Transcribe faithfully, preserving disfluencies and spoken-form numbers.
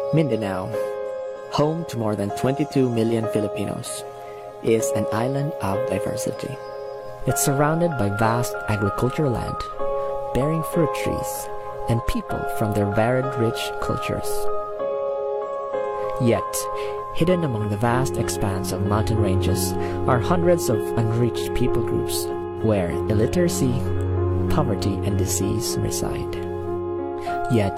Mindanao, home to more than twenty-two million Filipinos, is an island of diversity. It's surrounded by vast agricultural land, bearing fruit trees, and people from their varied rich cultures. Yet, hidden among the vast expanse of mountain ranges are hundreds of unreached people groups where illiteracy, poverty, and disease reside. Yet,